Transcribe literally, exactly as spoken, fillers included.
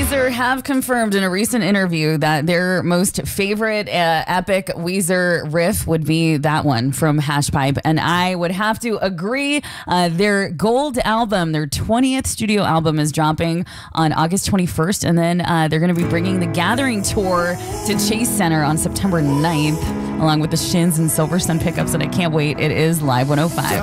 Weezer have confirmed in a recent interview that their most favorite uh, epic Weezer riff would be that one from Hashpipe, and I would have to agree. Uh, their gold album, their twentieth studio album, is dropping on August twenty-first, and then uh, they're going to be bringing the Gathering Tour to Chase Center on September ninth, along with the Shins and Silver Sun pickups, and I can't wait. It is Live one oh five.